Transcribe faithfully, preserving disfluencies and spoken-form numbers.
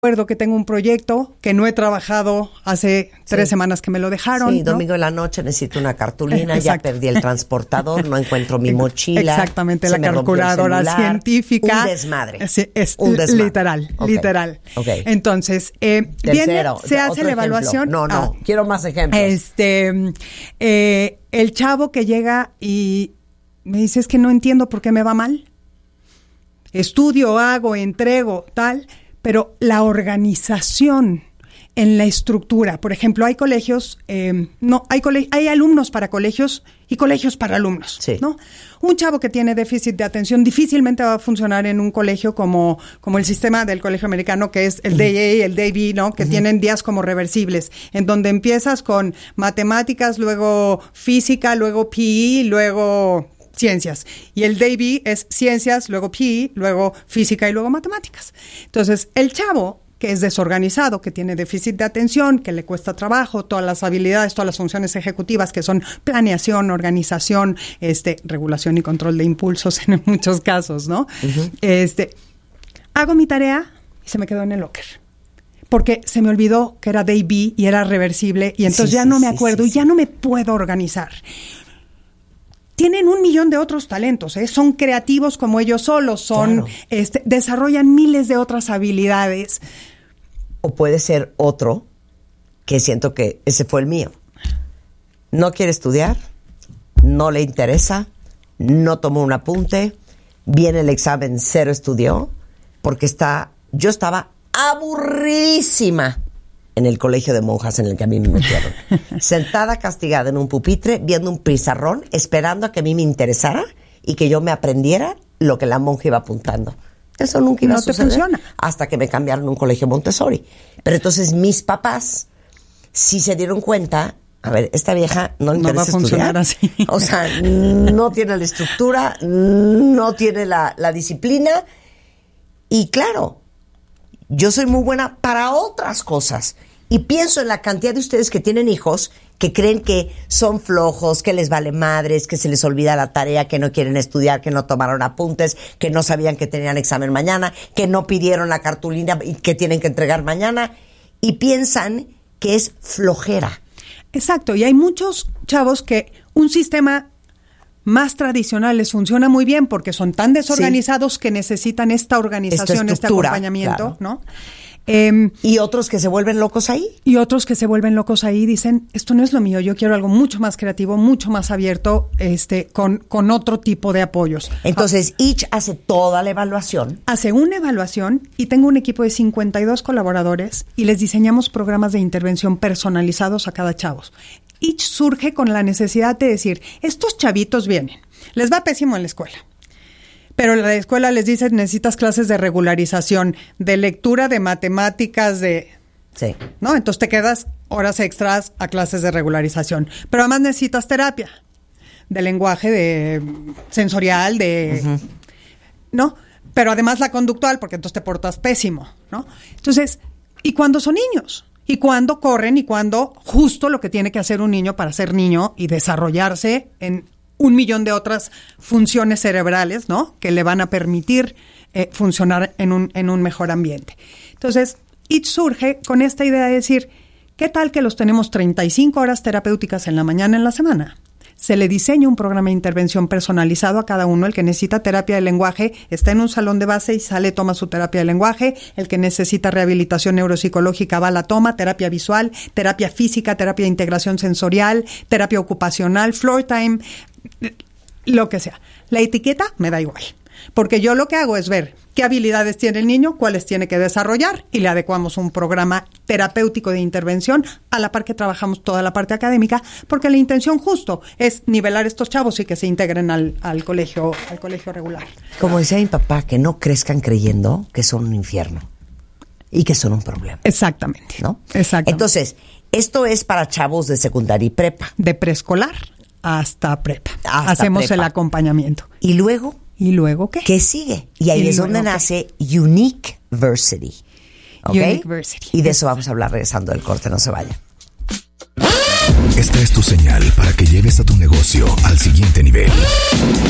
Recuerdo que tengo un proyecto que no he trabajado hace sí. tres semanas que me lo dejaron. Sí, domingo ¿no? en la noche necesito una cartulina, ya perdí el transportador, no encuentro mi mochila. Exactamente, la calculadora científica. Un desmadre. Sí, es un desmadre. Literal, okay. literal. Okay. Entonces, eh, Tercero, viene, se hace la evaluación. Ejemplo. No, no, ah, quiero más ejemplos. Este, eh, el chavo que llega y me dice, es que no entiendo por qué me va mal. Estudio, hago, entrego, tal... Pero la organización en la estructura, por ejemplo, hay colegios, eh, no, hay cole- hay alumnos para colegios y colegios para alumnos, sí. ¿no? Un chavo que tiene déficit de atención difícilmente va a funcionar en un colegio como, como el sistema del colegio americano, que es el Day A, el Day B, ¿no? Que uh-huh. tienen días como reversibles, en donde empiezas con matemáticas, luego física, luego P E, luego... ciencias. Y el Day B es ciencias, luego P E, luego física y luego matemáticas. Entonces, el chavo que es desorganizado, que tiene déficit de atención, que le cuesta trabajo, todas las habilidades, todas las funciones ejecutivas que son planeación, organización, este, regulación y control de impulsos en muchos casos, ¿no? Uh-huh. Este, hago mi tarea y se me quedó en el locker. Porque se me olvidó que era Day B y era reversible y entonces sí, ya sí, no me acuerdo sí, sí, y ya sí. no me puedo organizar. Tienen un millón de otros talentos, ¿eh? Son creativos como ellos solos, son, claro. este, desarrollan miles de otras habilidades. O puede ser otro, que siento que ese fue el mío. No quiere estudiar, no le interesa, no tomó un apunte, viene el examen, cero estudió, porque está, yo estaba aburridísima en el colegio de monjas en el que a mí me metieron. Sentada castigada en un pupitre, viendo un pizarrón, esperando a que a mí me interesara y que yo me aprendiera lo que la monja iba apuntando. Eso nunca iba no a suceder. No te funciona. Hasta que me cambiaron a un colegio Montessori. Pero entonces mis papás sí se dieron cuenta, a ver, esta vieja no le no interesa va a funcionar estudiar. Así. O sea, no tiene la estructura, no tiene la, la disciplina. Y claro, yo soy muy buena para otras cosas. Y pienso en la cantidad de ustedes que tienen hijos que creen que son flojos, que les vale madres, que se les olvida la tarea, que no quieren estudiar, que no tomaron apuntes, que no sabían que tenían examen mañana, que no pidieron la cartulina y que tienen que entregar mañana. Y piensan que es flojera. Exacto. Y hay muchos chavos que un sistema más tradicional les funciona muy bien porque son tan desorganizados sí. que necesitan esta organización, esta este acompañamiento, claro. ¿no? Eh, y otros que se vuelven locos ahí. Y otros que se vuelven locos ahí dicen, esto no es lo mío, yo quiero algo mucho más creativo, mucho más abierto, este, con, con otro tipo de apoyos. Entonces, I T Ch hace toda la evaluación. Hace una evaluación y tengo un equipo de cincuenta y dos colaboradores y les diseñamos programas de intervención personalizados a cada chavo. I T Ch surge con la necesidad de decir, estos chavitos vienen, les va pésimo en la escuela. Pero la escuela les dice, necesitas clases de regularización, de lectura, de matemáticas, de... Sí. ¿no? Entonces te quedas horas extras a clases de regularización. Pero además necesitas terapia, de lenguaje, de sensorial, de... Uh-huh. ¿no? Pero además la conductual, porque entonces te portas pésimo, ¿no? Entonces, ¿y cuándo son niños? ¿Y cuándo corren? ¿Y cuándo justo lo que tiene que hacer un niño para ser niño y desarrollarse en... un millón de otras funciones cerebrales, ¿no? Que le van a permitir eh, funcionar en un, en un mejor ambiente. Entonces, I T Ch surge con esta idea de decir, ¿qué tal que los tenemos treinta y cinco horas terapéuticas en la mañana en la semana? Se le diseña un programa de intervención personalizado a cada uno. El que necesita terapia de lenguaje está en un salón de base y sale, toma su terapia de lenguaje. El que necesita rehabilitación neuropsicológica va, la toma, terapia visual, terapia física, terapia de integración sensorial, terapia ocupacional, floor time, lo que sea. La etiqueta me da igual. Porque yo lo que hago es ver qué habilidades tiene el niño, cuáles tiene que desarrollar y le adecuamos un programa terapéutico de intervención a la par que trabajamos toda la parte académica, porque la intención justo es nivelar estos chavos y que se integren al, al colegio, al colegio regular. Como decía mi papá, que no crezcan creyendo que son un infierno y que son un problema. Exactamente. ¿No? Exactamente. Entonces, esto es para chavos de secundaria y prepa. De preescolar hasta prepa. Hasta Hacemos prepa. el acompañamiento. ¿Y luego? ¿Y luego qué? ¿Qué sigue? Y ahí ¿Y es donde luego nace Uniqueversity. ¿Okay? Uniqueversity. Y de eso vamos a hablar regresando del corte, no se vaya. Esta es tu señal para que lleves a tu negocio al siguiente nivel.